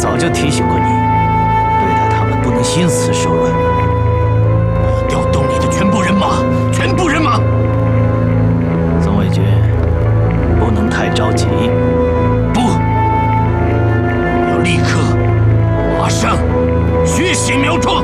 早就提醒过你，对待他们不能心慈手软。 我要调动你的全部人马，全部人马！ 宋卫军，不能太着急。 不，要立刻、马上血洗苗庄。